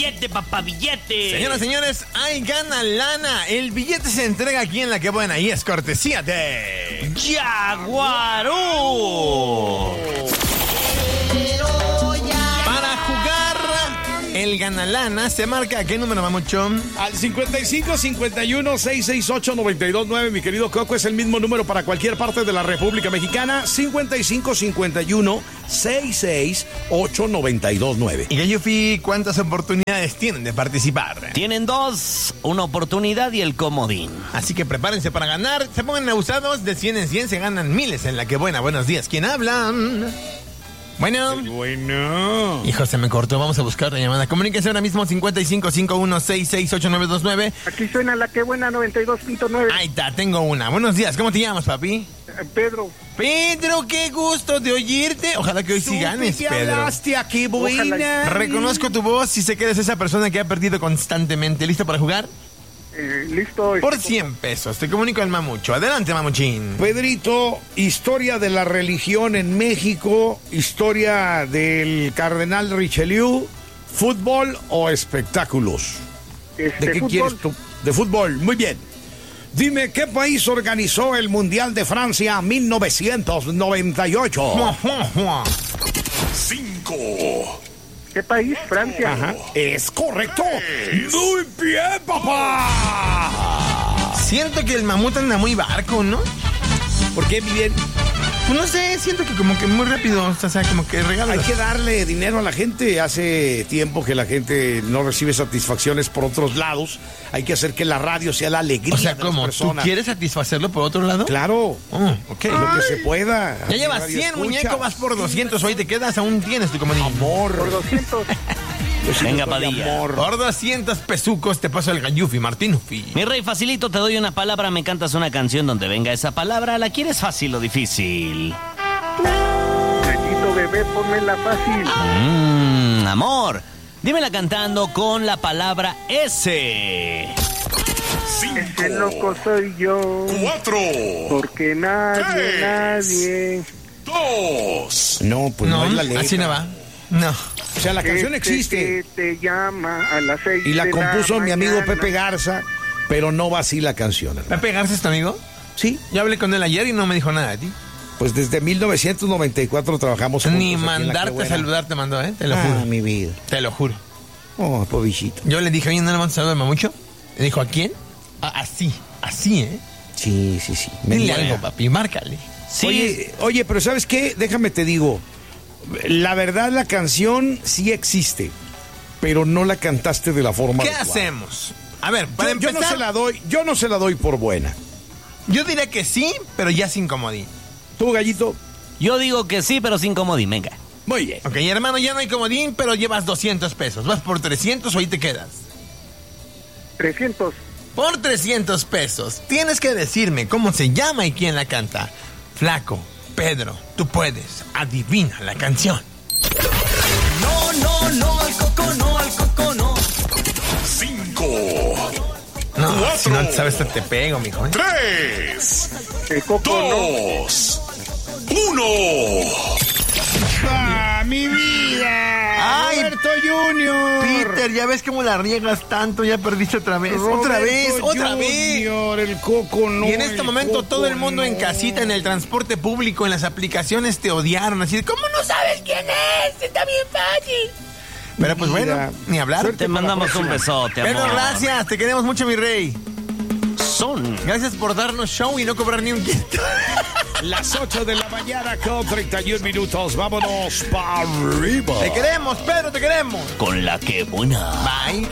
Billete, papá, billete. Señoras y señores, hay gana lana. El billete se entrega aquí en La Que Buena y es cortesía de Jaguarú. Para jugar el gana lana, ¿se marca a qué número, Mamuchón? Al 55-51-668-929, mi querido Coco, es el mismo número para cualquier parte de la República Mexicana. 55-51-668-929. Y Gayufi, ¿cuántas oportunidades tienen de participar? Tienen dos, una oportunidad y el comodín. Así que prepárense para ganar. Se pongan abusados, de 100 en 100 se ganan miles en La Que Buena. Buenos días, ¿quién habla? Bueno. Hijo, se me cortó. Vamos a buscar la llamada. Comuníquense ahora mismo 55-51-668-929. Aquí suena La Que Buena 92.9. Ahí está, tengo una. Buenos días, ¿cómo te llamas, papi? Pedro. Pedro, qué gusto de oírte. Ojalá que hoy sí ganes, Pedro. Aquí, buena. Reconozco tu voz y sé que eres esa persona que ha perdido constantemente. ¿Listo para jugar? Listo. Por 100 pesos. Te comunico al Mamucho. Adelante, Mamuchín. Pedrito, historia de la religión en México, historia del cardenal Richelieu, fútbol o espectáculos. ¿De qué fútbol. quieres tú? De fútbol, muy bien. Dime, ¿qué país organizó el Mundial de Francia 1998? 5. ¿Qué país? Francia. Ajá, es correcto. Muy bien, papá. Siento que el mamut anda muy barco, ¿no? ¿Por qué, bien? Pues no sé, siento que como que muy rápido, o sea, como que regalos. Hay que darle dinero a la gente. Hace tiempo que la gente no recibe satisfacciones por otros lados. Hay que hacer que la radio sea la alegría O sea, de las ¿cómo? ¿Tú personas. quieres satisfacerlo por otro lado? Claro. Oh, ok. Lo que se pueda. Ya llevas Radio 100, escucha. muñeco, vas por 200, hoy te quedas, aún tienes tu comodín. Amor. Por 200. Venga, Padilla. Amor. Por 200 pesucos te paso el Gayufi, Martinufi. Mi rey, facilito, te doy una palabra, me cantas una canción donde venga esa palabra. ¿La quieres fácil o difícil? Necesito bebé, ponmela fácil. Amor, dímela cantando con la palabra S. 5. Ese loco soy yo. 4. Porque nadie, 3. nadie. 2. No, pues no, No, es la letra. así no va. No. O sea, la canción existe. Te llama a las 6 Y la de compuso mi amigo mañana. Pepe Garza, pero no va así la canción, hermano. ¿Pepe Garza es tu amigo? Sí, Yo hablé con él ayer y no me dijo nada de ti. pues desde 1994 trabajamos juntos. Ni aquí en La Que mandarte a Buena. saludar te mandó, ¿eh? Te lo juro. mi vida. Te lo juro. Oh, pobrecito. Yo le dije, oye, ¿no le mandas saludo a Mamucho? Le dijo, ¿a quién? Así, ¿eh? Sí. Dile algo, papi, márcale. Sí. Oye, pero ¿sabes qué? Déjame te digo. La verdad, la canción sí existe, pero no la cantaste de la forma ¿Qué adecuada. hacemos? A ver, para Yo empezar, no se la doy por buena. yo diría que sí, pero ya sin comodín. ¿Tú, Gallito? Yo digo que sí, pero sin comodín, venga. Muy bien. Ok, hermano, ya no hay comodín, pero llevas 200 pesos. ¿Vas por 300 o ahí te quedas? 300. Por 300 pesos. Tienes que decirme cómo se llama y quién la canta. Flaco, Pedro, tú puedes. Adivina la canción. No, al coco no. 5. No, Cuatro. si no sabes, te pego, mijo. 3. El coco no. 2. 1. ¡Ah, mi vida! Ay, ¡Roberto Junior! Peter, ya ves cómo la riegas tanto, ya perdiste otra vez. Otra vez. Junior, el coco no. Y en este momento todo el mundo en casita, en el transporte público, en las aplicaciones te odiaron. Así de, ¿cómo no sabes quién es? Está bien fácil. Pero pues Mira, bueno, ni hablar. suerte Te mandamos un besote, amor. Pedro, gracias, te queremos mucho, mi rey. Son Gracias por darnos show y no cobrar ni un quinto. Las 8 de la mañana con 31 minutos. Vámonos para arriba. Te queremos, Pedro, te queremos. con La Que Buena. Bye.